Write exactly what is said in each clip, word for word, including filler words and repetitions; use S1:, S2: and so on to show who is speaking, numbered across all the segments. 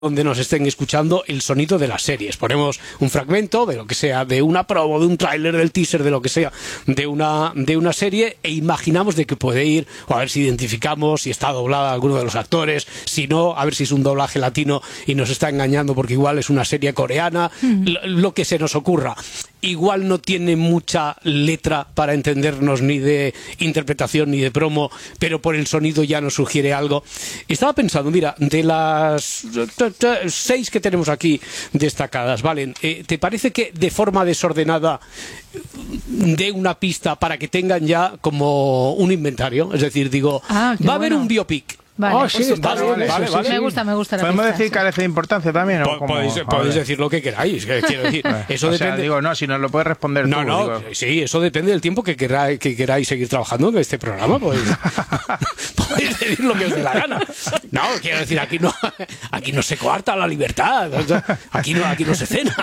S1: donde nos estén escuchando el sonido de las series. Ponemos un fragmento de lo que sea, de una promo, de un tráiler, del teaser, de lo que sea, de una, de una serie, e imaginamos de que puede ir, o a ver si identificamos si está doblada alguno de los actores, si no, a ver si es un doblaje latino y nos está engañando porque igual es una serie coreana, mm. lo, lo que se nos ocurra. Igual no tiene mucha letra para entendernos, ni de interpretación ni de promo, pero por el sonido ya nos sugiere algo. Estaba pensando, mira, de las seis que tenemos aquí destacadas, ¿vale? Eh, ¿Te parece que de forma desordenada dé una pista para que tengan ya como un inventario? Es decir, digo,
S2: ah,
S1: va a haber
S2: bueno.
S1: un biopic.
S2: Vale,
S1: oh, sí,
S2: vale, vale, vale, vale. Me gusta, me gusta la
S3: ¿Podemos
S2: pista,
S3: decir
S2: sí.
S3: carece de importancia también? ¿O
S1: podéis podéis decir lo que queráis, que quiero decir. Eso
S3: o
S1: depende.
S3: Sea, digo, no, si nos lo puedes responder
S1: no,
S3: tú.
S1: No,
S3: no,
S1: sí, eso depende del tiempo que queráis, que queráis seguir trabajando en este programa. Podéis, podéis decir lo que os dé la gana. No, quiero decir, aquí no, aquí no se coarta la libertad. Aquí no, aquí no se cena.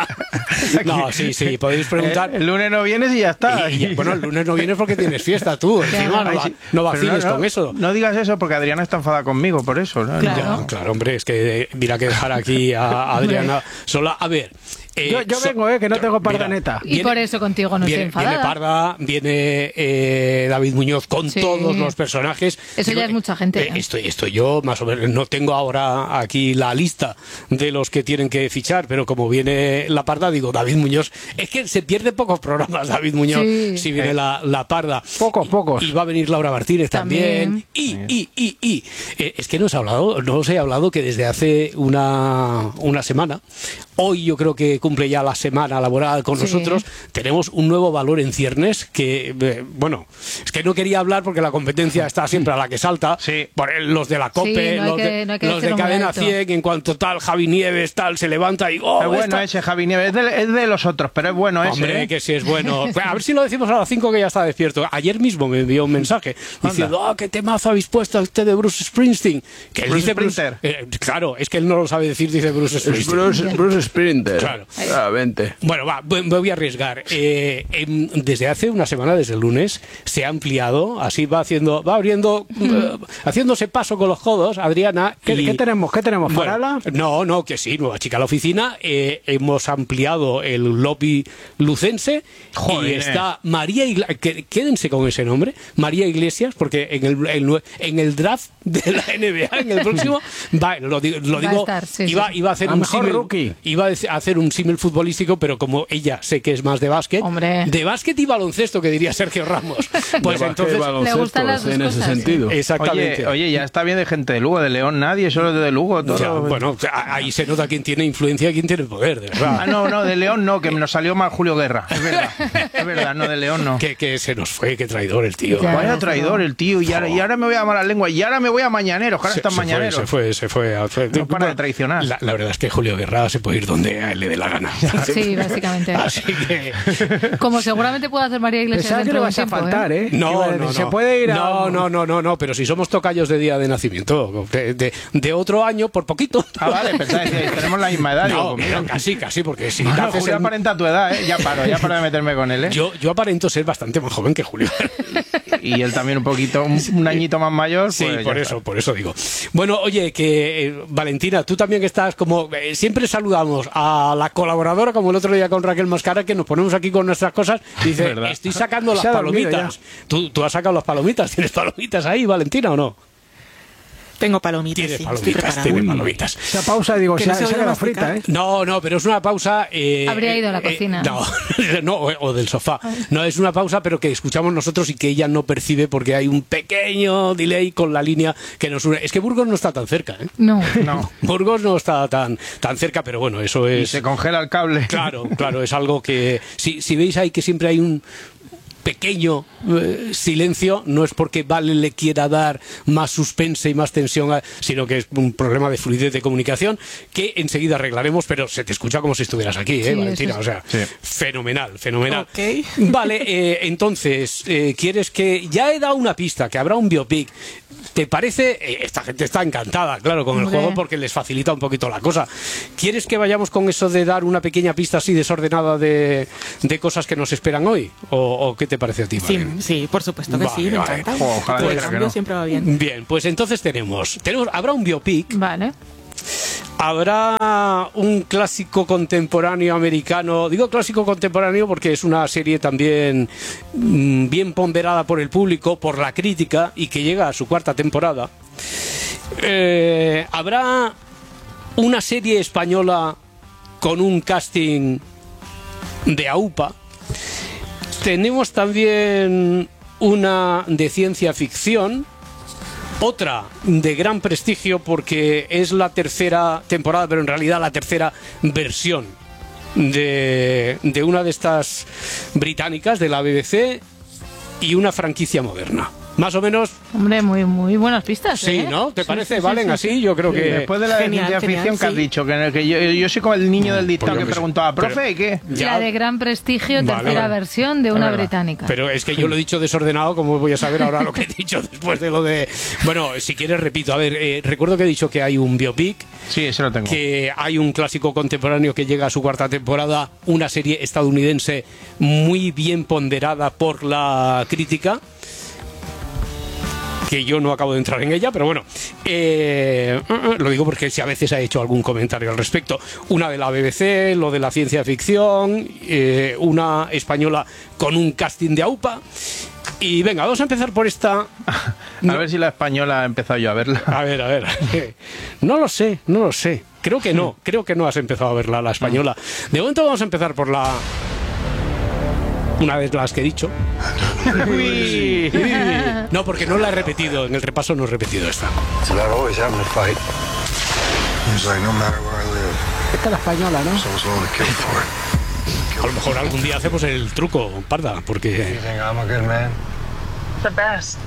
S1: No, sí, sí, podéis preguntar.
S3: El, el lunes no vienes y ya está.
S1: Y, y, bueno, el lunes no vienes porque tienes fiesta tú. Encima, no, va, no vaciles no, no, con eso.
S3: No digas eso porque Adriana está enfadada conmigo por eso. ¿No?
S2: Claro.
S1: Ya, claro, hombre, es que mira que dejar aquí a Adriana sola. A ver.
S4: Eh, yo, yo vengo, eh, que no tengo pardaneta.
S2: Y viene, por eso contigo no
S1: viene,
S2: estoy enfadada.
S1: Viene Parda, viene eh, David Muñoz con sí. todos los personajes.
S2: Eso
S1: yo,
S2: ya es mucha gente.
S1: Eh, estoy, estoy yo, más o menos, no tengo ahora aquí la lista de los que tienen que fichar, pero como viene la Parda, digo, David Muñoz, es que se pierde pocos programas David Muñoz sí. si viene eh. la, la Parda.
S4: Pocos,
S1: y,
S4: pocos.
S1: Y va a venir Laura Martínez también. también. Y, y, y, y. Eh, es que no os he hablado, no os he hablado que desde hace una, una semana, hoy yo creo que cumple ya la semana laboral con sí. nosotros, tenemos un nuevo valor en ciernes que, eh, bueno, es que no quería hablar porque la competencia está siempre a la que salta,
S3: sí.
S1: por el, los de la COPE,
S2: sí, no
S1: los,
S2: que,
S1: de,
S2: no
S1: los de Cadena cien, en cuanto tal, Javi Nieves, tal, se levanta y... Oh,
S3: es bueno
S1: esta...
S3: ese Javi Nieves, es de, es de los otros, pero es bueno ese.
S1: Hombre,
S3: ¿eh?
S1: que sí es bueno. A ver si lo decimos a las cinco que ya está despierto. Ayer mismo me envió un mensaje diciendo, ah, oh, qué temazo habéis puesto a usted de Bruce Springsteen. Que él
S3: Bruce
S1: dice Bruce, eh, claro, es que él no lo sabe decir, dice Bruce Springsteen.
S4: Bruce, Bruce Sprinter.
S1: Claro.
S4: Ah, vente.
S1: Bueno, va, me voy a arriesgar. Eh, eh, desde hace una semana, desde el lunes, se ha ampliado, así va haciendo, va abriendo, mm. uh, haciéndose paso con los codos, Adriana.
S4: ¿Qué,
S1: y,
S4: ¿qué tenemos? ¿Qué tenemos? ¿Farala?
S1: Bueno, no, no, que sí, nueva chica a la oficina. Eh, hemos ampliado el lobby lucense. Joder. Y está María Iglesias, quédense con ese nombre, María Iglesias, porque en el, el, en el draft de la N B A, en el próximo, va, lo, digo, lo digo,
S2: va a estar, sí,
S1: iba,
S2: sí.
S1: iba a hacer
S4: a
S1: un
S4: mejor
S1: símil,
S4: rookie.
S1: iba a hacer un símil futbolístico, pero como ella sé que es más de básquet,
S2: Hombre.
S1: de básquet y baloncesto, que diría Sergio Ramos. Pues entonces
S2: le gustan las dos
S4: en
S2: cosas,
S4: ese sentido.
S1: Sí. Exactamente.
S3: Oye, oye, ya está bien de gente de Lugo, de León, nadie, solo de Lugo. Todo.
S1: Ya, bueno, ahí se nota quién tiene influencia y quién tiene poder, de verdad.
S3: Ah, no, no, de León no, que nos salió mal Julio Guerra. Es verdad, es verdad, no, de León no.
S1: Que, que se nos fue, qué traidor el tío.
S3: Ya, Vaya traidor el tío, y ahora, y ahora me voy a mala lengua, y ahora me voy a Mañaneros, que ahora están Mañaneros.
S1: Se fue, se fue. Se fue.
S3: No para de traicionar.
S1: La, la verdad es que Julio Guerra se puede ir donde a él le dé la gana.
S2: Sí, básicamente.
S1: Así que...
S2: Como seguramente puede hacer María Iglesias
S4: Pensaba que le vas a faltar, ¿eh?
S1: ¿eh? No, no, no.
S4: Se puede ir a...
S1: No, no, no, no, no, pero si somos tocayos de día de nacimiento, de, de, de otro año, por poquito.
S3: Ah, vale, pensáis que tenemos la misma edad.
S1: No,
S3: digo,
S1: pero casi, casi, porque si
S3: bueno,
S1: naces
S3: Julio
S1: en...
S3: aparenta tu edad, ¿eh? Ya paro, ya paro de meterme con él, ¿eh?
S1: Yo, yo aparento ser bastante más joven que Julio.
S3: Y él también un poquito, un, un añito más mayor. Pues
S1: sí, por eso, está. por eso digo. Bueno, oye, que eh, Valentina, tú también estás como... Eh, siempre saludamos a la colaboradora, como el otro día con Raquel Mascara, que nos ponemos aquí con nuestras cosas, y dice, estoy sacando las palomitas. ¿Tú, ¿Tú has sacado las palomitas? ¿Tienes palomitas ahí, Valentina, o no?
S5: Tengo palomitas,
S1: Tienes
S5: sí,
S1: palomitas, tienes palomitas.
S4: Esa pausa, digo, se,
S5: no
S4: se,
S5: se
S4: se queda frita, ¿eh?
S1: No, no, pero es una pausa... Eh,
S2: Habría ido a la
S1: eh,
S2: cocina.
S1: No, no, o del sofá. No, es una pausa, pero que escuchamos nosotros y que ella no percibe porque hay un pequeño delay con la línea que nos une. Es que Burgos no está tan cerca, ¿eh?
S2: No.
S3: No.
S1: Burgos no está tan, tan cerca, pero bueno, eso es...
S3: Y se congela el cable.
S1: Claro, claro, es algo que... Si, si veis ahí que siempre hay un... pequeño eh, silencio, no es porque Vale le quiera dar más suspense y más tensión, a, sino que es un problema de fluidez de comunicación que enseguida arreglaremos, pero se te escucha como si estuvieras aquí, ¿eh,
S2: sí,
S1: Valentina?
S2: sí.
S1: O sea,
S3: sí.
S1: fenomenal, fenomenal.
S5: Okay.
S1: Vale, eh, entonces, eh, ¿quieres que...? Ya he dado una pista, que habrá un biopic. ¿Te parece? Eh, esta gente está encantada, claro, con
S2: Hombre.
S1: el juego porque les facilita un poquito la cosa. ¿Quieres que vayamos con eso de dar una pequeña pista así desordenada de, de cosas que nos esperan hoy? ¿O, o qué te parece a ti,
S5: Sí,
S1: Valen?
S5: sí, por supuesto que
S1: Vale,
S5: sí, me
S1: vale.
S5: encanta.
S3: Ojalá
S5: El
S3: dijera que
S5: cambio
S3: no.
S5: siempre va bien.
S1: Bien, pues entonces tenemos, tenemos habrá un biopic.
S2: Vale.
S1: Habrá un clásico contemporáneo americano, digo clásico contemporáneo porque es una serie también mmm, bien ponderada por el público, por la crítica y que llega a su cuarta temporada. Eh, habrá una serie española con un casting de AUPA. Tenemos también una de ciencia ficción, otra de gran prestigio porque es la tercera temporada, pero en realidad la tercera versión de, de una de estas británicas de la B B C y una franquicia moderna. Más o menos.
S2: Hombre, muy, muy buenas pistas.
S1: Sí,
S2: ¿eh?
S1: ¿no? ¿Te
S2: Sí,
S1: parece?
S2: sí, sí,
S1: ¿Valen
S2: sí,
S1: así?
S2: sí.
S1: Yo creo que...
S3: Después de la
S5: Genial,
S3: ciencia
S5: genial,
S3: ficción que has
S5: sí.
S3: dicho, que, en el que yo, yo soy como el niño del dictado
S1: Pues yo
S3: que
S1: qué sé.
S3: preguntaba, profe,
S1: Pero-
S3: ¿y qué?
S1: Ya.
S2: La de gran prestigio,
S1: Vale,
S2: tercera
S1: vale.
S2: versión de
S3: Es
S2: una
S3: verdad.
S2: británica.
S1: Pero es que yo lo he dicho desordenado, ¿cómo voy a saber ahora lo que he dicho después de lo de... Bueno, si quieres repito, a ver, eh, recuerdo que he dicho que hay un biopic,
S3: Sí, ese lo tengo.
S1: que hay un clásico contemporáneo que llega a su cuarta temporada, una serie estadounidense muy bien ponderada por la crítica, que yo no acabo de entrar en ella, pero bueno, eh, lo digo porque si a veces ha hecho algún comentario al respecto. Una de la B B C, lo de la ciencia ficción, eh, una española con un casting de AUPA. Y venga, vamos a empezar por esta...
S3: A
S1: No.
S3: ver si la española he empezado yo a verla.
S1: A ver, a ver. No lo sé, no lo sé. Creo que no, creo que no has empezado a verla, la española. De momento vamos a empezar por la... Una de las que he dicho.
S3: Uy.
S1: No, porque no la he repetido, en el repaso no he repetido esta.
S6: It's about always having to fight. It's like no matter where I live,
S4: Esta es la española, ¿no?
S6: someone's willing to kill for it.
S1: A lo mejor algún día hacemos el truco, Parda, porque...
S6: You think I'm a good man?
S5: The best.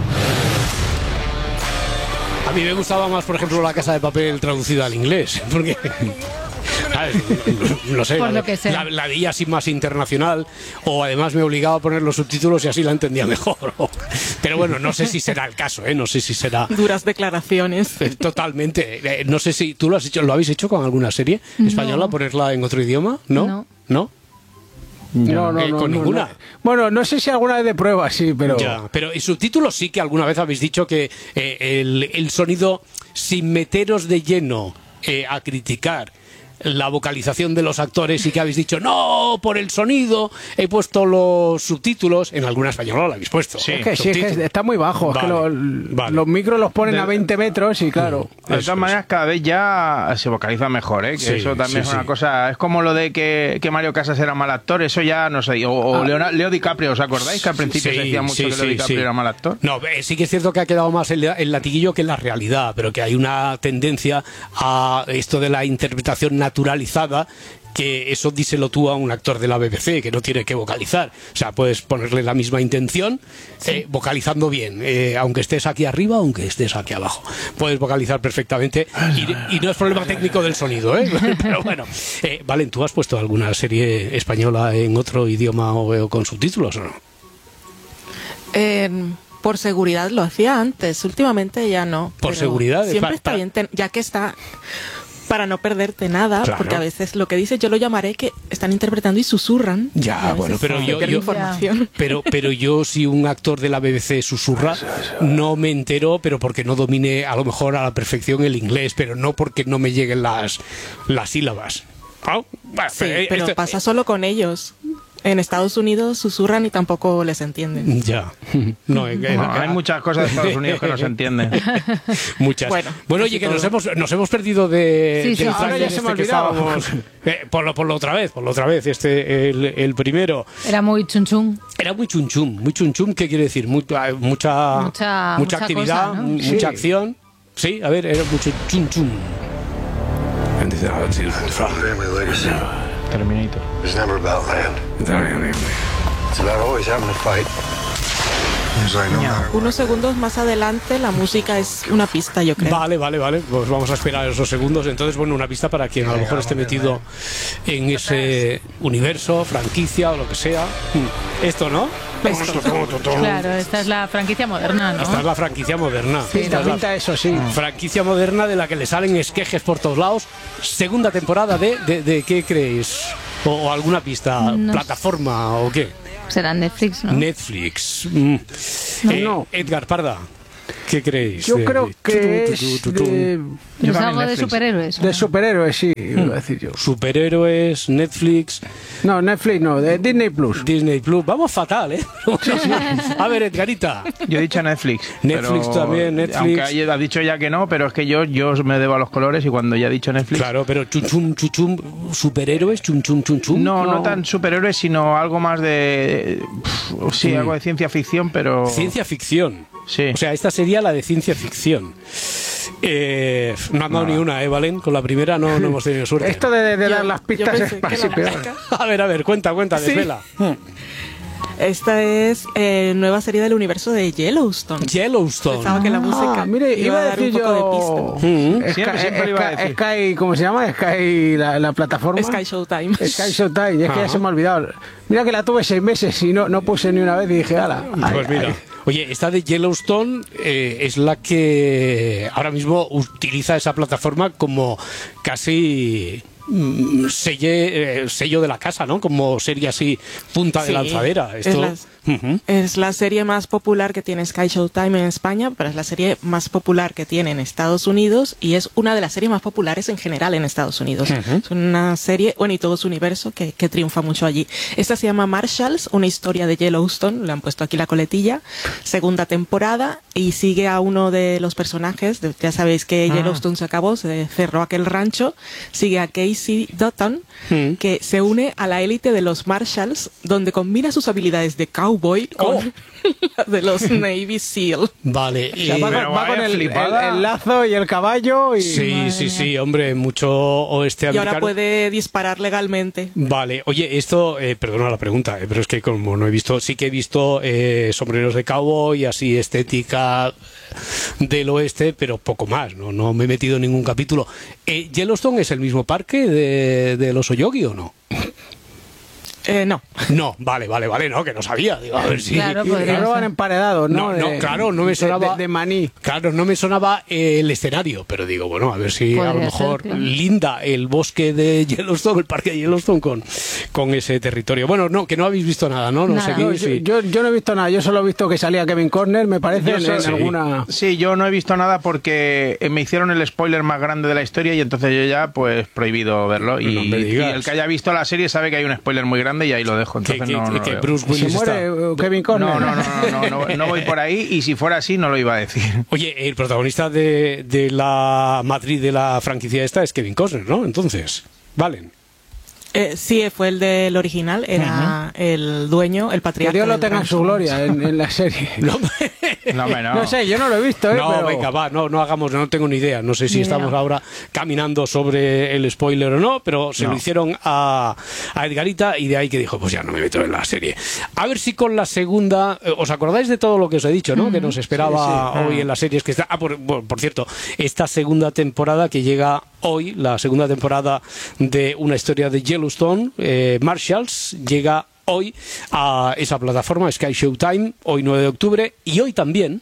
S1: A mí me gustaba más, por ejemplo, La Casa de Papel traducida al inglés, porque... ¿sabes? No sé,
S2: Por
S1: la,
S2: lo que sea.
S1: la, la veía así más internacional, o además me obligaba a poner los subtítulos y así la entendía mejor. Pero bueno, no sé si será el caso, ¿eh? No sé si será...
S5: Duras declaraciones.
S1: Eh, Totalmente. Eh, no sé si tú lo has hecho, ¿lo habéis hecho con alguna serie española,
S2: No.
S1: ponerla en otro idioma? ¿No?
S2: No.
S1: ¿No?
S4: No, no,
S1: Eh,
S4: no,
S1: con
S4: no,
S1: ninguna.
S4: no. Bueno, no sé si alguna vez de prueba, sí, pero...
S1: Ya, pero en subtítulos sí que alguna vez habéis dicho que eh, el, el sonido, sin meteros de lleno eh, a criticar la vocalización de los actores, y que habéis dicho, no, por el sonido he puesto los subtítulos. En alguna española lo habéis puesto.
S3: Sí.
S4: Es que sí, es que
S1: Subtítulos.
S4: está muy bajo. Es que
S1: Vale,
S4: los,
S1: vale.
S4: los micros los ponen
S3: De-
S4: a veinte metros y claro...
S3: De
S1: Eso
S3: todas
S1: es.
S3: maneras, cada vez ya se vocaliza mejor, ¿eh? Que
S1: Sí,
S3: eso también
S1: sí,
S3: es una
S1: sí.
S3: cosa... Es como lo de que, que Mario Casas era mal actor, eso ya no sé. O, o
S4: Ah.
S3: Leona- Leo DiCaprio, ¿os acordáis? Que al principio
S1: Sí,
S3: se decía mucho
S1: sí,
S3: que Leo
S1: sí,
S3: DiCaprio
S1: sí.
S3: era mal actor.
S1: No, eh, sí que es cierto que ha quedado más el, el latiguillo que la realidad, pero que hay una tendencia a esto de la interpretación naturalizada, que eso díselo tú a un actor de la B B C, que no tiene que vocalizar. O sea, puedes ponerle la misma intención, eh, vocalizando bien, eh, aunque estés aquí arriba, aunque estés aquí abajo. Puedes vocalizar perfectamente y, y no es problema técnico del sonido, ¿eh? Pero bueno, eh, Valen, ¿tú has puesto alguna serie española en otro idioma o, o con subtítulos o no?
S5: Eh, por seguridad lo hacía antes, últimamente ya no.
S1: Por
S5: pero
S1: seguridad,
S5: Siempre
S1: pa-
S5: está
S1: pa-
S5: bien, ten- ya que está... Para no perderte nada,
S1: Claro.
S5: porque a veces lo que dices yo lo llamaré que están interpretando y susurran.
S1: Ya,
S5: y a
S1: bueno,
S5: veces
S1: pero
S5: se
S1: yo-
S5: pierde
S1: yo-
S5: información.
S1: Pero, pero yo, si un actor de la B B C susurra, no me entero, pero porque no domine a lo mejor a la perfección el inglés, pero no porque no me lleguen las, las sílabas. Ah, bueno,
S5: Sí,
S1: eh,
S5: pero
S1: esto-
S5: pasa solo con ellos. En Estados Unidos susurran y tampoco les entienden.
S1: Ya. No, eh, eh,
S3: No, hay muchas cosas de Estados Unidos que no se entienden.
S1: Muchas.
S5: Bueno,
S1: Bueno,
S5: casi
S1: oye, que
S5: todo.
S1: nos hemos, nos hemos perdido de,
S2: Sí, sí,
S1: del
S2: ahora
S1: tráiler
S4: ya se me
S1: este que
S4: olvidaba.
S1: estábamos. Eh, ponlo, ponlo otra vez, ponlo otra vez, este, el, el primero.
S2: Era muy chun chun.
S1: Era muy chunchum, muy chunchum, ¿qué quiere decir? Mucha, mucha,
S2: Mucha- mucha
S1: actividad,
S2: cosa, ¿no?
S1: mu-
S4: Sí.
S1: mucha acción. Sí, a ver, era mucho chunchum.
S6: Family legacy.
S3: Terminator.
S6: It's never about land. It's about always having to fight. It's like no matter what.
S5: Unos segundos más adelante la música es una pista, yo creo.
S1: Vale, vale, vale. Pues vamos a esperar esos segundos. Entonces, bueno, una pista para quien a lo mejor esté metido en ese universo, franquicia o lo que sea. Hmm. Esto, ¿no?
S2: Claro, esta es la franquicia moderna, ¿no?
S1: Esta es la franquicia moderna.
S2: Sí,
S1: Esta
S4: Pinta,
S1: es la
S4: pinta eso, sí.
S1: franquicia moderna de la que le salen esquejes por todos lados. Segunda temporada de, de, de ¿qué creéis? O, o alguna pista,
S2: No sé.
S1: plataforma o qué.
S2: Será Netflix, ¿no?
S1: Netflix. Mm. Eh,
S4: No.
S1: Edgar Parda. ¿Qué creéis?
S4: Yo
S1: De-
S4: creo
S1: de-
S4: que
S1: tu,
S4: es
S1: tu, tu, tu, tu.
S4: de,
S2: ¿Es
S3: también
S2: algo de
S3: Netflix.
S2: superhéroes?
S4: de superhéroes, sí, iba a decir yo.
S1: Superhéroes, Netflix,
S4: No, Netflix no, de Disney Plus.
S1: Disney Plus. Vamos fatal, ¿eh? A ver, Edgarita.
S3: Yo he dicho Netflix.
S1: Netflix
S3: pero-
S1: también, Netflix.
S3: Aunque haya- ha dicho ya que no, pero es que yo, yo me debo a los colores y cuando ya he dicho Netflix...
S1: Claro, pero chum chum chum chum, superhéroes, chum chum chum chum.
S3: No, no tan superhéroes, sino algo más de... pf, sí,
S1: Mm.
S3: algo de ciencia ficción, pero...
S1: Ciencia ficción.
S3: Sí.
S1: O sea, esta sería la de ciencia ficción. Eh, no han dado ni una, ¿eh, Valen? Con la primera no, no hemos tenido suerte.
S4: Esto de, de
S5: Yo-
S4: dar las
S5: yo
S4: pistas
S5: pensé
S4: es
S5: que
S4: casi
S5: la
S4: peor.
S5: música-
S1: A ver, a ver, cuenta, cuenta,
S5: Sí.
S1: desvela.
S5: Esta es eh, nueva serie del universo de Yellowstone.
S1: Yellowstone.
S5: Pensaba que la música
S4: Ah, mire, iba a
S5: dar un
S4: decir
S5: poco de
S4: yo...
S5: pista.
S1: Mm.
S4: Sky,
S3: Siempre, siempre iba a
S4: Sky-
S3: decir.
S4: Sky, ¿cómo se llama? Sky, la, la plataforma.
S5: Sky Showtime.
S4: Sky Showtime, y es que
S1: Ajá.
S4: ya se me ha olvidado. Mira que la tuve seis meses y no, no puse ni una vez y dije, ala. ay,
S1: Pues mira,
S4: ay.
S1: oye, esta de Yellowstone eh, es la que ahora mismo utiliza esa plataforma como casi mm, selle- eh, sello de la casa, ¿no? Como serie así, punta de
S5: Sí,
S1: lanzadera.
S5: es
S1: Esto,
S5: la-
S1: Ujú.
S5: Es la serie más popular que tiene Sky Showtime en España, pero es la serie más popular que tiene en Estados Unidos y es una de las series más populares en general en Estados Unidos. Es una serie, bueno, y todo su universo que, que triunfa mucho allí. Esta se llama Marshalls, una historia de Yellowstone, le han puesto aquí la coletilla, segunda temporada y sigue a uno de los personajes, de- ya sabéis que Yellowstone se acabó, se cerró aquel rancho, sigue a Casey Dutton,
S1: Mm.
S5: que se une a la élite de los Marshalls, donde combina sus habilidades de cowboy con
S1: Oh.
S5: las de los Navy SEAL.
S1: Vale.
S4: O sea,
S1: y-
S4: va,
S3: Pero
S4: con- va
S3: vaya
S4: con el, el-
S3: flipada.
S4: el lazo y el caballo y...
S1: sí, sí, sí, hombre, mucho oeste
S5: Y
S1: americano.
S5: ahora puede disparar legalmente.
S1: Vale, oye, esto, eh, perdona la pregunta, eh, pero es que como no he visto, sí que he visto eh, sombreros de cowboy, así estética del oeste, pero poco más, no, no me he metido en ningún capítulo. Eh, ¿Yellowstone es el mismo parque de, de los Oyogi o no?
S5: Eh, no.
S1: No, vale, vale, vale, no, que no sabía. Digo, a ver si.
S2: Claro,
S4: Y
S2: podría
S4: lo van
S2: ser.
S4: emparedados, ¿no?
S1: No, no,
S4: De-
S1: claro, no me
S4: de-
S1: sonaba.
S4: De, de maní.
S1: Claro, no me sonaba eh, el escenario, pero digo, bueno, a ver si a lo
S2: Podría
S1: mejor
S2: ser, claro.
S1: linda el bosque de Yellowstone, el parque de Yellowstone con, con ese territorio. Bueno, no, que no habéis visto nada, ¿no? No
S2: Nada.
S1: sé
S4: No,
S1: qué,
S4: yo,
S1: sí.
S4: yo, yo no he visto nada, yo solo he visto que salía Kevin Costner, me parece,
S3: Yo
S4: en,
S3: so-
S4: en
S3: sí.
S4: alguna...
S3: Sí, yo no he visto nada porque eh, me hicieron el spoiler más grande de la historia y entonces yo ya pues prohibido verlo. Y,
S1: No me
S3: y
S1: digas.
S3: el que haya visto la serie sabe que hay un spoiler muy grande y ahí lo dejo.
S1: Que,
S3: Entonces
S1: que-
S3: no, no
S1: que
S3: lo veo.
S1: Bruce
S4: Se
S1: Willis
S4: muere
S1: está.
S4: eh, Kevin Costner.
S3: No, no, no, no, no, no, no voy por ahí y si fuera así no lo iba a decir.
S1: Oye, el protagonista de, de la matriz de la franquicia esta es Kevin Costner, ¿no? Entonces, Valen.
S5: Eh, sí, fue el del original, era el dueño, el
S4: Que
S5: patriarca.
S4: Dios lo
S5: del
S4: tenga en
S5: rancho.
S4: su gloria en, en la serie.
S1: No,
S3: No, hombre, no.
S4: No sé, yo no lo he visto, ¿eh?
S1: no,
S4: pero...
S1: venga, va, no, no hagamos, no tengo ni idea. No sé si
S2: Ni
S1: estamos
S2: idea.
S1: ahora caminando sobre el spoiler o no, pero se
S3: No.
S1: lo hicieron a, a Edgarita y de ahí que dijo, pues ya no me meto en la serie. A ver si con la segunda, eh, ¿os acordáis de todo lo que os he dicho, no? Que nos esperaba
S3: Sí, sí.
S1: hoy en las series que está. Ah, por, por- por cierto, esta segunda temporada que llega hoy, la segunda temporada de una historia de Yellowstone, eh, Marshalls, llega hoy a esa plataforma Sky Showtime, hoy nueve de octubre, y hoy también.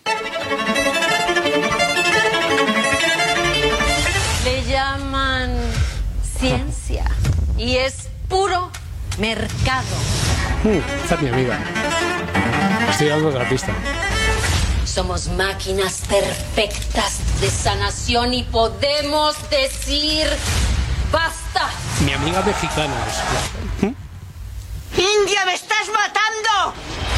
S7: Le llaman ciencia y es puro mercado.
S1: Mm, esta es mi amiga. Estoy dando otra pista.
S7: Somos máquinas perfectas de sanación y podemos decir basta.
S1: Mi amiga mexicana es. ¿Mm?
S7: ¡India, me estás matando!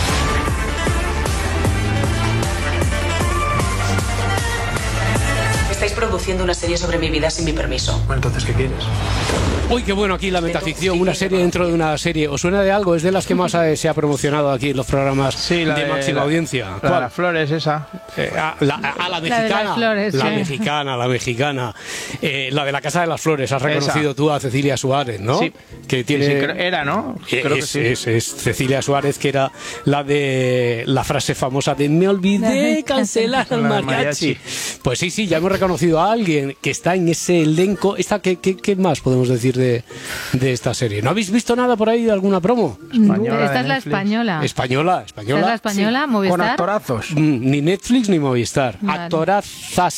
S8: Estáis produciendo una serie sobre mi vida sin mi permiso.
S6: Entonces, ¿qué quieres?
S1: Uy, qué bueno aquí la metaficción, una serie dentro de una serie. ¿Os suena de algo? Es de las que más eh, se ha promocionado aquí en los programas
S3: Sí, la
S1: de,
S3: de
S1: máxima
S3: la-
S1: audiencia.
S3: La de
S1: ¿Cuál?
S3: las flores, esa.
S1: Eh, a, la, a la
S2: de las
S1: mexicana,
S2: flores,
S1: la
S2: sí.
S1: mexicana, la mexicana, Eh, la de la Casa de las Flores. Has reconocido
S3: Esa.
S1: tú a Cecilia Suárez, ¿no?
S3: Sí.
S1: Que tiene.
S3: Sí, sí, creo- era, ¿no?
S1: Eh,
S3: Creo que
S1: es,
S3: sí.
S1: es- es Cecilia Suárez, que era la de la frase famosa de me olvidé cancelar al
S3: La del
S1: mariachi.
S3: mariachi.
S1: Pues sí, sí, ya hemos reconocido a alguien que está en ese elenco. Esta, ¿qué, qué, qué más podemos decir de, de esta serie? ¿No habéis visto nada por ahí de alguna promo?
S3: Española
S2: Esta
S3: de
S2: es la
S3: Netflix.
S2: española.
S1: Española,
S2: Esta
S1: española.
S2: es la española,
S4: Con
S2: Movistar.
S4: actorazos.
S1: Mm, Ni Netflix ni Movistar.
S2: Vale.
S1: Actorazas.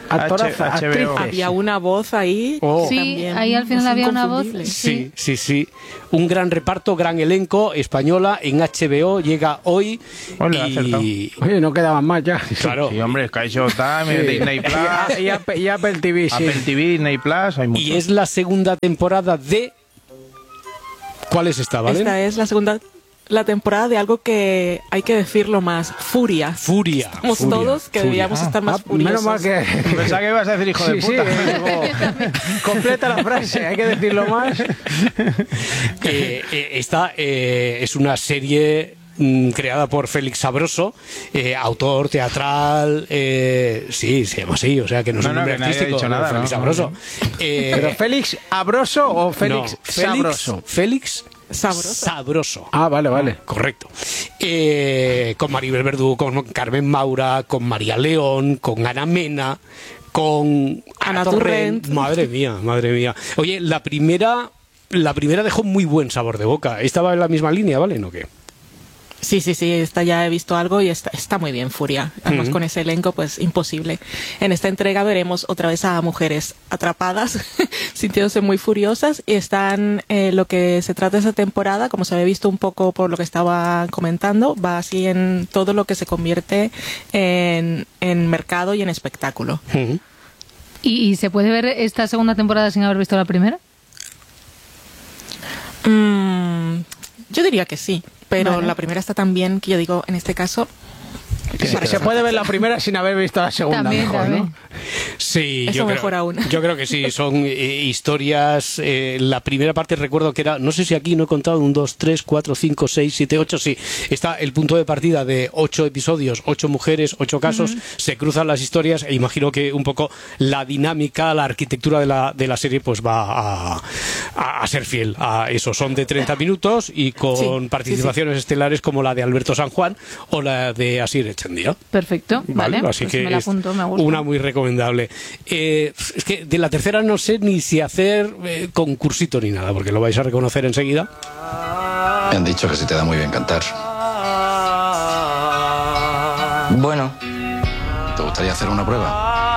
S4: Actoraza,
S3: H-
S4: actrices.
S5: Había una voz ahí.
S1: Oh.
S2: Sí,
S5: también
S2: ahí al final
S5: es
S2: había una voz.
S5: inconfundible.
S1: Sí, sí, sí. Un gran reparto, gran elenco, española, en H B O, llega hoy.
S3: Ole, ha acertado.
S1: y
S4: Oye, no quedaban más ya.
S1: claro,
S3: Sí, hombre, Sky Showtime,
S4: Sí.
S3: Disney Plus,
S4: Y, y Apple, y Apple T V, sí.
S3: Apple T V, Disney Plus, hay mucho.
S1: y es la segunda temporada de... ¿Cuál es esta, Valen?
S5: Esta es la segunda, la temporada de algo que hay que decirlo más, Furia.
S1: Furia.
S5: Somos
S1: Furia,
S5: todos que
S1: Furia.
S5: debíamos estar más
S4: Ah,
S5: furiosos.
S4: menos mal que...
S3: Pensaba que ibas a decir hijo de
S4: Sí, sí,
S3: puta.
S4: eh, completa la frase, hay que decirlo más.
S1: Eh, eh, esta eh, es una serie mm, creada por Félix Sabroso, eh, autor teatral, eh, sí, se llama así, o sea que no es
S3: No,
S1: un
S3: no,
S1: nombre
S3: que nadie ha
S1: artístico,
S3: dicho nada,
S1: Félix
S3: ¿no?
S1: Sabroso. Eh,
S4: ¿Pero Félix Abroso o Félix
S1: no, Félix
S4: Sabroso?
S1: Félix
S5: Sabroso.
S1: Sabroso.
S4: Ah, vale, vale.
S1: Correcto. Eh, con Maribel Verdú, con Carmen Maura, con María León, con Ana Mena, con
S5: Ana Torrent.
S1: Madre mía, madre mía. Oye, la primera, la primera dejó muy buen sabor de boca. ¿Estaba en la misma línea, vale? ¿No qué?
S5: Sí, sí, sí, esta ya he visto algo y está, está muy bien, Furia. Además,
S1: Ujú.
S5: con ese elenco, pues imposible. En esta entrega veremos otra vez a mujeres atrapadas, sintiéndose muy furiosas, y están, eh, lo que se trata de esa temporada, como se había visto un poco por lo que estaba comentando, va así en todo lo que se convierte en, en mercado y en espectáculo.
S1: Ujú.
S2: ¿Y, y se puede ver esta segunda temporada sin haber visto la primera?
S5: Mm, yo diría que sí, pero
S2: Vale.
S5: la primera está tan bien que yo digo, en este caso,
S4: Se, se puede ver la primera sin haber visto la segunda,
S2: También,
S4: mejor,
S2: también.
S4: ¿no?
S1: Sí,
S5: Eso
S1: yo
S5: mejor
S1: creo,
S5: aún.
S1: yo creo que sí, son eh, historias. Eh, la primera parte recuerdo que era, no sé si aquí no he contado, un, dos, tres, cuatro, cinco, seis, siete, ocho, sí. Está el punto de partida de ocho episodios, ocho mujeres, ocho casos, se cruzan las historias e imagino que un poco la dinámica, la arquitectura de la, de la serie pues va a, a, a ser fiel a eso. Son de treinta minutos y con
S5: Sí, sí,
S1: participaciones estelares como la de Alberto San Juan o la de Asier Echendía.
S2: Perfecto, vale.
S1: Así
S2: pues
S1: que
S2: me la
S1: es
S2: apunto, me gusta.
S1: una muy recomendable. Eh, es que de la tercera no sé ni si hacer eh, concursito ni nada, porque lo vais a reconocer enseguida.
S6: Me han dicho que se te da muy bien cantar.
S9: Bueno,
S6: ¿Te gustaría hacer una prueba?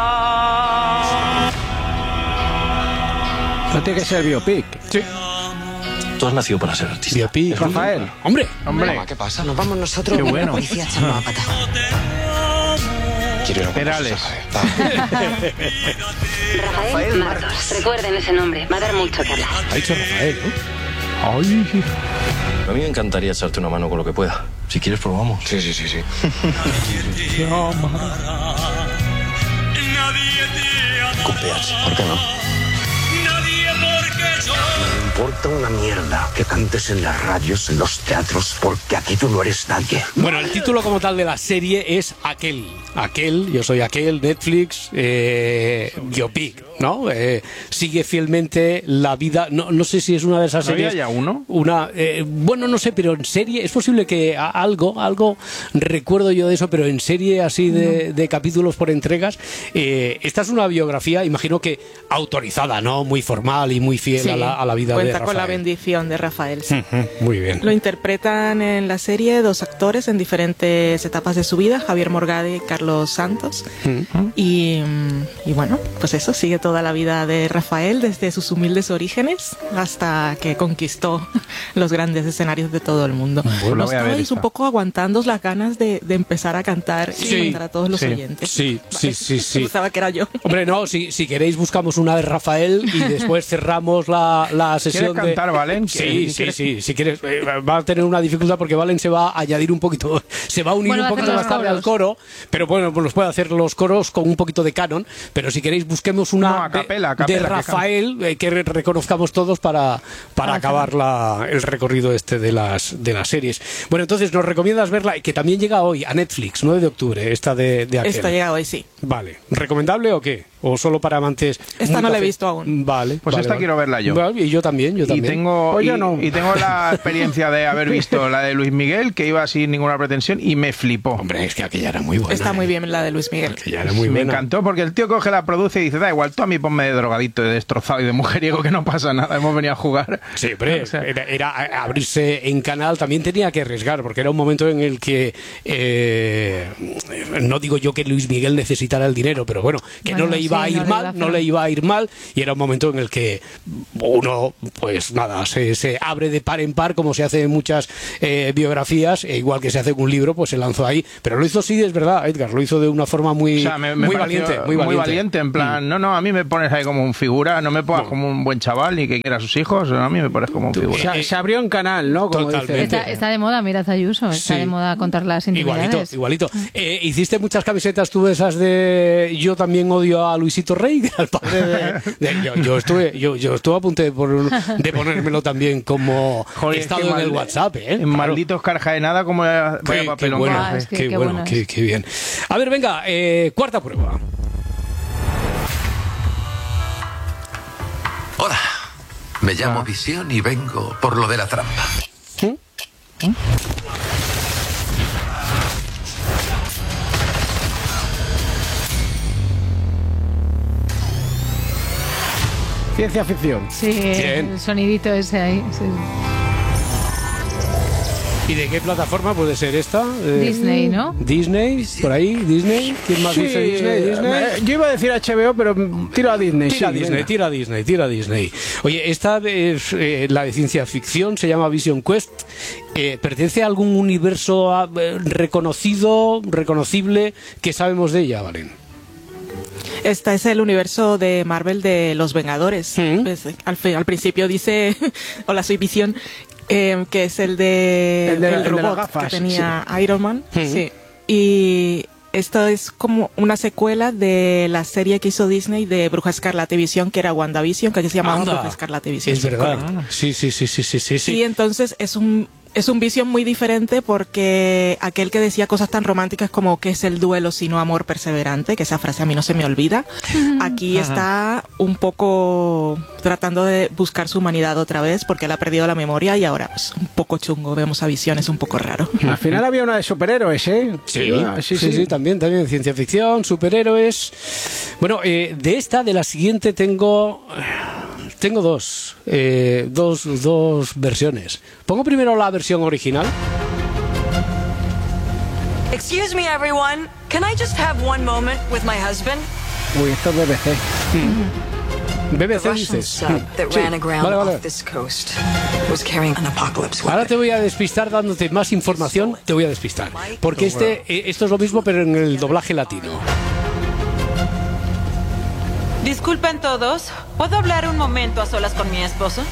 S4: No tiene que ser biopic.
S1: Sí.
S9: tú has nacido para ser artista.
S1: Biopic.
S9: Es lo
S4: Rafael.
S9: único.
S1: Hombre,
S3: Hombre,
S9: ¿Qué pasa? Nos vamos nosotros.
S3: Qué bueno.
S9: La policía echando la pata. Quiero ir a un concurso,
S3: Perales.
S9: ¿sabes?
S7: Rafael Martos. Recuerden ese nombre. Va a dar mucho que hablar.
S1: ha dicho Rafael, ¿no?
S3: Ay,
S9: A mí me encantaría echarte una mano con lo que pueda. Si quieres, probamos.
S6: Sí, sí, sí, sí.
S9: Con P H.
S6: ¿Por qué no?
S10: Me importa una mierda que cantes en las radios, en los teatros, porque aquí tú no eres nadie.
S1: Bueno, el título como tal de la serie es Aquel. Aquel, yo soy Aquel, Netflix, eh, biopic, ¿no? Eh, sigue fielmente la vida. No, no sé si es una de esas
S3: ¿No había
S1: series.
S3: ya uno?
S1: Una, eh, bueno, no sé, pero en serie es posible que a- algo, algo recuerdo yo de eso, pero en serie así de, de capítulos por entregas. Eh, esta es una biografía, imagino que autorizada, ¿no? Muy formal y muy fiel
S5: Sí,
S1: a, la, a la vida de
S5: cuenta
S1: Rafael.
S5: con la bendición de Rafael. sí.
S1: Ujú, muy bien.
S5: Lo interpretan en la serie dos actores en diferentes etapas de su vida, Javier Morgade y Carlos Santos. Y, mm, y bueno, pues eso, sigue toda la vida de Rafael desde sus humildes orígenes hasta que conquistó los grandes escenarios de todo el mundo.
S3: Bueno,
S5: Nos
S3: voy a ver
S5: estabais un
S3: esta.
S5: poco aguantando las ganas de, de empezar a cantar
S1: Sí,
S5: y contar a todos los
S3: sí,
S5: oyentes.
S1: sí, sí, sí, sí.
S5: Pensaba que era yo.
S1: Hombre, no, si, si queréis buscamos una de Rafael y después cerramos la, la sesión
S3: ¿Quieres cantar,
S1: de...
S3: Valen?
S1: Sí, sí,
S3: ¿Quieres?
S1: sí, si quieres, eh, va a tener una dificultad porque Valen se va a añadir un poquito, se va a unir
S2: Bueno,
S1: un
S2: hacer
S1: poquito
S2: los
S1: más tarde
S2: coros.
S1: al coro, pero bueno, pues los puede hacer los coros con un poquito de canon, pero si queréis busquemos una
S3: No, a
S1: de-
S3: capela, a
S1: de,
S3: capela, que
S1: Rafael eh, que re- reconozcamos todos para, para
S5: Ah,
S1: acabar la, el recorrido este de las, de las series. Bueno, entonces nos recomiendas verla, que también llega hoy a Netflix, nueve de octubre, esta de, de Aquel.
S5: Esto llega hoy, sí.
S1: Vale, ¿recomendable o qué? ¿O solo para amantes?
S5: Esta no la he visto aún.
S1: Vale.
S3: Pues
S1: vale,
S3: esta
S1: vale.
S3: quiero verla yo.
S1: Vale, y yo también, yo también.
S3: Y tengo,
S4: Pues
S3: y,
S4: yo no.
S3: y tengo la experiencia de haber visto la de Luis Miguel, que iba sin ninguna pretensión, y me flipó.
S1: Hombre, es que aquella era muy buena.
S5: Está
S1: ¿eh?
S5: muy bien la de Luis Miguel.
S1: Aquella era muy
S3: Me
S1: buena.
S3: encantó porque el tío coge, la produce y dice, da igual, tú a mí ponme de drogadito, de destrozado y de mujeriego, que no pasa nada, hemos venido a jugar.
S1: Sí, pero
S3: O sea,
S1: era, era abrirse en canal, también tenía que arriesgar, porque era un momento en el que, eh, no digo yo que Luis Miguel necesitara el dinero, pero bueno, que
S2: Bueno,
S1: no le iba
S2: sí,
S1: a ir
S2: no le
S1: mal,
S2: iba a
S1: no
S2: hacer-
S1: le iba a ir mal, y era un momento en el que uno, pues nada, se, se abre de par en par, como se hace en muchas eh, biografías, e igual que se hace en un libro, pues se lanzó ahí, pero lo hizo, sí, es verdad, Edgar, lo hizo de una forma muy,
S3: o sea, me, me
S1: muy,
S3: pareció
S1: valiente, muy valiente,
S3: muy valiente, en plan, no, no, a mí me pones ahí como un figura, no me pongas
S1: No.
S3: como un buen chaval ni que quiera a sus hijos, a mí me pones como un figura.
S4: Se, se abrió en canal, ¿no? Como
S1: Totalmente.
S4: dice.
S2: Está, está de moda, mira Ayuso, está
S1: Sí.
S2: de moda contar las
S1: Igualito,
S2: intimidades.
S1: igualito. Eh, ¿Hiciste muchas camisetas tú de esas de yo también odio a Luisito Rey, que era el padre de, de- yo, yo estuve yo, yo estuve a punto de, por- de ponérmelo también como
S3: Joder,
S1: estado
S3: qué
S1: en el
S3: mal-
S1: WhatsApp, ¿eh?
S3: En
S1: Claro.
S3: malditos carja de nada, como vaya
S1: Qué, qué
S3: papelón.
S1: bueno,
S2: Ah, es que
S1: qué
S2: qué
S1: bueno,
S2: bueno
S1: qué,
S2: es.
S1: qué bien. A ver, venga, eh, cuarta prueba.
S10: Hola, me llamo Visión y vengo por lo de la trampa.
S4: Ciencia ficción.
S2: Sí,
S1: Bien.
S2: el sonidito ese ahí. Sí.
S1: ¿Y de qué plataforma puede ser esta? Eh,
S2: Disney, ¿no?
S1: Disney, por ahí, Disney. ¿Quién más
S4: Sí,
S1: dice Disney? Disney.
S4: eh, yo iba a decir H B O, pero tiro a Disney.
S1: Tira
S4: sí,
S1: Disney,
S4: venga.
S1: tira Disney, tira Disney. Oye, esta es eh, la de ciencia ficción, se llama Vision Quest. Eh, ¿Pertenece a algún universo ah, eh, reconocido, reconocible? ¿Qué sabemos de ella, Valen?
S5: Este es el universo de Marvel de los Vengadores.
S1: Mm.
S5: Pues, al, fi- al principio dice, hola, soy Visión, eh, que es el de
S4: El de la- el de las
S5: robot
S4: gafas,
S5: que tenía Iron Man.
S1: Mm.
S5: Sí. Y esto es como una secuela de la serie que hizo Disney de Bruja Escarlata y Visión, que era WandaVision, que aquí se llamaba
S1: Anda.
S5: Bruja Escarlata y Visión.
S1: Es
S5: sí,
S1: verdad.
S5: correcto.
S1: Sí, sí, sí, sí, sí, sí. sí.
S5: Y entonces es un es un Vision muy diferente porque aquel que decía cosas tan románticas como que es el duelo sino amor perseverante, que esa frase a mí no se me olvida, aquí está un poco tratando de buscar su humanidad otra vez porque él ha perdido la memoria y ahora es un poco chungo, vemos a Visión, es un poco raro.
S4: Al final había una de superhéroes, ¿eh?
S1: Sí,
S4: Ah,
S1: sí, sí, sí, también, también ciencia ficción, superhéroes. Bueno, eh, de esta, de la siguiente tengo tengo dos, eh, dos, dos versiones. Pongo primero la versión original.
S11: Excuse me, everyone. Can I just have one moment with my husband?
S4: Uy, esto es B B C.
S1: B B
S11: The
S1: C
S11: Russian
S1: dices.
S11: sub that
S1: Sí,
S11: ran aground
S1: vale, vale.
S11: off this coast was carrying an apocalypse
S1: Ahora
S11: weapon.
S1: te voy a despistar dándote más información, te voy a despistar. Porque este, eh, esto es lo mismo, pero en el doblaje latino.
S12: Disculpen todos, ¿puedo hablar un momento a solas con mi esposo?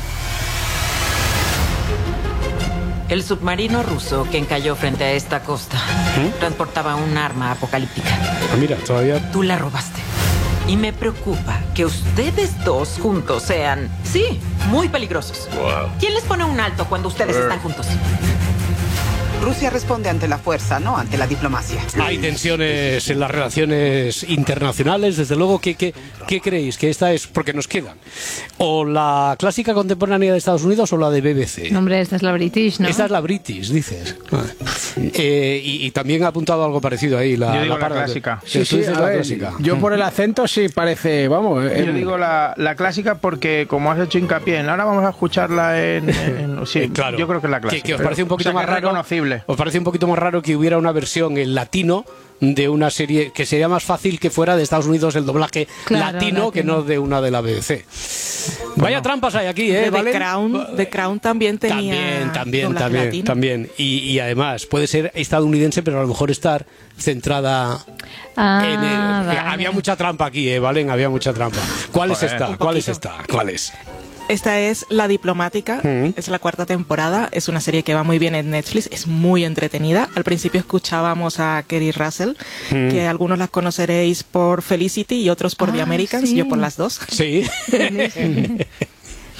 S12: El submarino ruso que encalló frente a esta costa transportaba un arma apocalíptica.
S1: Ah, mira, todavía.
S12: Tú la robaste. Y me preocupa que ustedes dos juntos sean, sí, muy peligrosos. ¿Quién les pone un alto cuando ustedes están juntos?
S13: Rusia responde ante la fuerza, no ante la diplomacia.
S1: Hay tensiones en las relaciones internacionales, desde luego. ¿Qué, qué, qué creéis? ¿Que esta es porque nos quedan? ¿O la clásica contemporánea de Estados Unidos o la de B B C?
S2: No, hombre, esta es la British, ¿no?
S1: Esta es la British, dices. Eh, y, y también ha apuntado algo parecido ahí. La,
S3: Yo digo la
S1: parda-
S3: clásica.
S1: Sí,
S4: Sí,
S1: tú
S4: sí,
S1: dices
S4: a
S1: la
S4: ver,
S1: clásica.
S4: yo por el acento sí parece, vamos.
S3: Yo
S4: eh,
S3: digo la, la clásica porque, como has hecho hincapié en, ahora vamos a escucharla en... en- sí,
S1: Eh, claro.
S3: yo creo que es la
S1: Que,
S3: clásica.
S1: que os parece un poquito
S3: O sea,
S1: más
S3: que es
S1: raro.
S3: reconocible.
S1: ¿Os parece un poquito más raro que hubiera una versión en latino de una serie que sería más fácil que fuera de Estados Unidos el doblaje
S2: Claro,
S1: latino,
S2: latino.
S1: que no de una de la B B C? Vaya trampas hay aquí, ¿eh?
S5: The
S1: ¿Vale?
S5: Crown, The Crown también tenía
S1: También, también,
S5: doblaje
S1: también,
S5: latino.
S1: también. Y, y además puede ser estadounidense, pero a lo mejor estar centrada
S2: Ah,
S1: en el...
S2: vale.
S1: Había mucha trampa aquí, ¿eh? ¿Valen? Había mucha trampa. ¿Cuál es
S3: Joder.
S1: esta?
S5: Un
S1: ¿Cuál es
S5: poquito.
S1: esta? ¿Cuál es?
S5: Esta es La Diplomática,
S1: Mm.
S5: es la cuarta temporada, es una serie que va muy bien en Netflix, es muy entretenida. Al principio escuchábamos a Kerry Russell,
S1: Mm.
S5: que algunos las conoceréis por Felicity y otros por The
S2: Ah,
S5: Americans,
S2: sí.
S5: yo por las dos.
S1: Sí. y,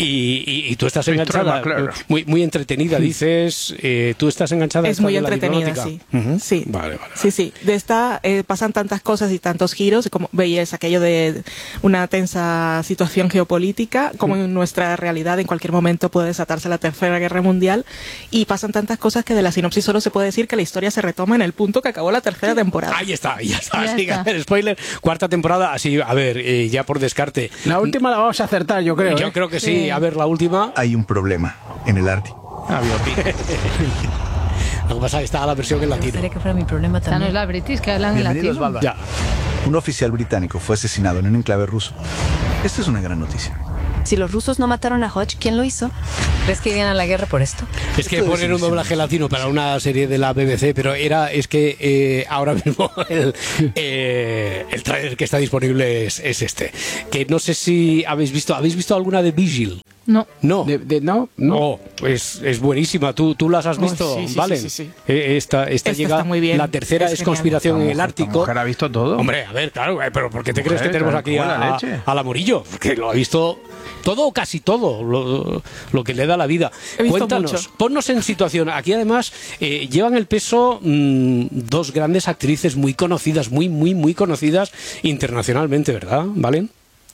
S1: Y, y, y tú estás enganchada, muy, muy entretenida, dices, eh, tú estás enganchada.
S5: Es muy entretenida, sí. Uh-huh. Sí.
S1: Vale, vale,
S5: sí, sí. De esta eh, pasan tantas cosas y tantos giros, como veías aquello de una tensa situación geopolítica, como en nuestra realidad en cualquier momento puede desatarse la Tercera Guerra Mundial, y pasan tantas cosas que de la sinopsis solo se puede decir que la historia se retoma en el punto que acabó la tercera temporada.
S1: Ahí está, ya está. Ya está. El spoiler, cuarta temporada, así, a ver, eh, ya por descarte.
S4: La última la vamos a acertar, yo creo.
S1: Yo
S4: ¿eh?
S1: creo que sí. sí. A ver, la última.
S6: Hay un problema en el arte.
S1: Ah, biopic. Lo que pasa es que está la versión en latino.
S2: Me que fuera mi problema también. No es la british que hablan en latino.
S1: Ya.
S6: Un oficial británico fue asesinado en un enclave ruso. Esta es una gran noticia.
S14: Si los rusos no mataron a Hodge, ¿quién lo hizo? ¿Crees que irían a la guerra por esto?
S1: Es que poner un doblaje latino para una serie de la B B C, pero era, es que eh, ahora mismo el, eh, el trailer que está disponible es, es este. Que no sé si habéis visto, ¿habéis visto alguna de Vigil?
S2: No.
S1: No.
S4: De, de, no, no.
S1: Oh, pues es buenísima. ¿Tú, tú las has visto?
S5: Oh, sí, sí,
S1: ¿Vale?
S5: Sí, sí, sí.
S1: Eh, esta, esta, esta llega.
S5: Está muy bien.
S1: La tercera es, es Conspiración en el Ártico.
S3: ¿Mujer ha visto todo?
S1: Hombre, a ver, claro, pero ¿por qué te
S3: Mujer,
S1: crees que tenemos aquí a,
S3: la
S1: a, a la Murillo? Que lo ha visto todo o casi todo, lo, lo que le da la vida. Cuéntanos,
S5: mucho.
S1: ponnos en situación. Aquí además eh, llevan el peso mmm, dos grandes actrices muy conocidas, muy, muy, muy conocidas internacionalmente, ¿verdad? ¿Vale?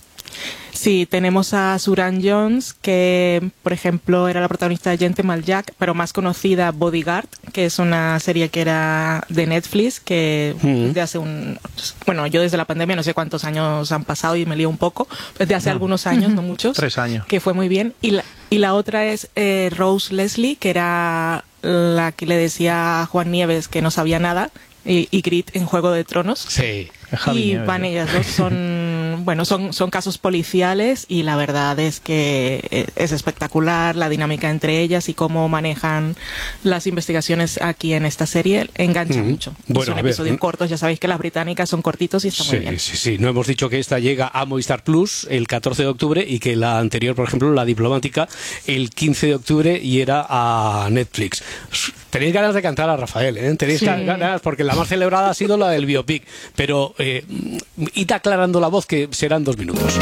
S5: Sí, tenemos a Suran Jones, que por ejemplo era la protagonista de Gentleman Jack, pero más conocida Bodyguard, que es una serie que era de Netflix, que mm. de hace un... Bueno, yo desde la pandemia no sé cuántos años han pasado y me lío un poco, desde hace no. algunos años, no muchos.
S3: Tres años.
S5: Que fue muy bien. Y la, y la otra es eh, Rose Leslie, que era la que le decía a Juan Nieves que no sabía nada, y, y Grit en Juego de Tronos.
S1: Sí.
S5: Y Nieves, van ¿eh? ellas dos, son, bueno, son, son casos policiales y la verdad es que es espectacular la dinámica entre ellas y cómo manejan las investigaciones aquí en esta serie, engancha mm-hmm. mucho.
S1: Bueno,
S5: son episodios ver, cortos, ya sabéis que las británicas son cortitos y está
S1: sí,
S5: muy bien.
S1: Sí, sí, no hemos dicho que esta llega a Movistar Plus el catorce de octubre y que la anterior, por ejemplo, la diplomática, el quince de octubre y era a Netflix. Tenéis ganas de cantar a Rafael, ¿eh? Tenéis sí. ganas, porque la más celebrada ha sido la del biopic, pero eh, id aclarando la voz que serán dos minutos.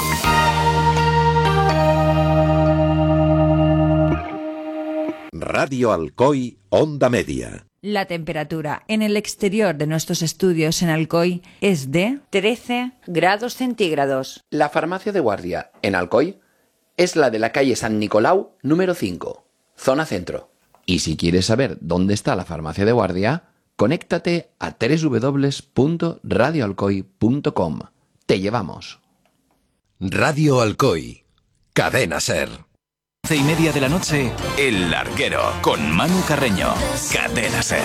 S15: Radio Alcoy, Onda Media.
S16: La temperatura en el exterior de nuestros estudios en Alcoy es de trece grados centígrados.
S17: La farmacia de guardia en Alcoy es la de la calle San Nicolau, número cinco, zona centro. Y si quieres saber dónde está la farmacia de guardia, conéctate a doble u doble u doble u punto radio alcoy punto com. Te llevamos.
S15: Radio Alcoy, Cadena Ser.
S18: Once y media de la noche, El Larguero, con Manu Carreño, Cadena Ser.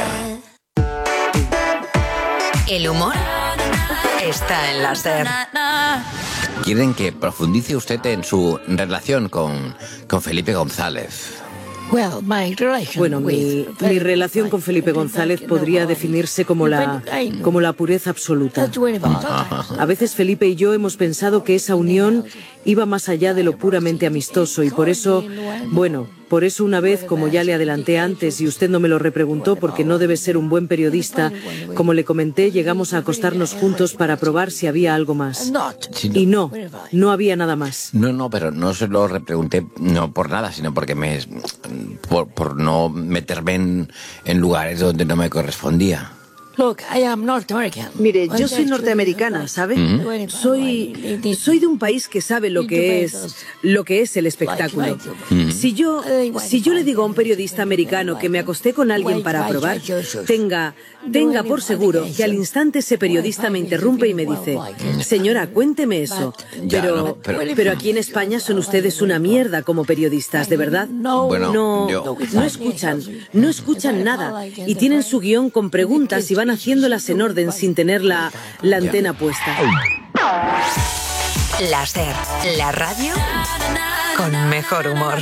S19: El humor está en la Ser.
S17: ¿Quieren que profundice usted en su relación con, con Felipe González?
S20: Bueno, mi, mi relación con Felipe González podría definirse como la, como la pureza absoluta. A veces Felipe y yo hemos pensado que esa unión iba más allá de lo puramente amistoso y por eso, bueno, por eso una vez, como ya le adelanté antes y usted no me lo repreguntó porque no debe ser un buen periodista, como le comenté, llegamos a acostarnos juntos para probar si había algo más. Y no, no había nada más.
S17: No, no, pero no se lo repregunté no por nada, sino porque me... por, por no meterme en, en lugares donde no me correspondía.
S20: Mire, yo soy norteamericana, ¿sabe? Mm-hmm. Soy, soy de un país que sabe lo que es, lo que es el espectáculo. Mm-hmm. Si yo, si yo le digo a un periodista americano que me acosté con alguien para probar, tenga, tenga por seguro que al instante ese periodista me interrumpe y me dice, señora, cuénteme eso. Pero, pero aquí en España son ustedes una mierda como periodistas, ¿de verdad?
S17: Bueno,
S20: no,
S17: yo...
S20: no escuchan, no escuchan nada y tienen su guión con preguntas y van haciéndolas en orden sin tener la, la antena puesta.
S19: La Ser, la radio con mejor humor.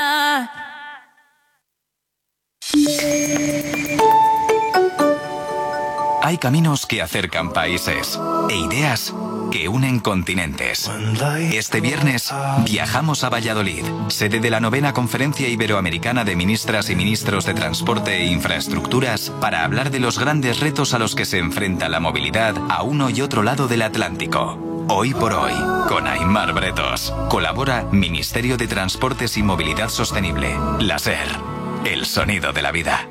S18: Hay caminos que acercan países e ideas que unen continentes. Este viernes viajamos a Valladolid, sede de la novena Conferencia Iberoamericana de Ministras y Ministros de Transporte e Infraestructuras, para hablar de los grandes retos a los que se enfrenta la movilidad a uno y otro lado del Atlántico. Hoy por hoy, con Aimar Bretos. Colabora Ministerio de Transportes y Movilidad Sostenible. La SER, el sonido de la vida.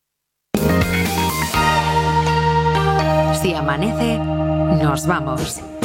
S14: Si amanece, nos vamos.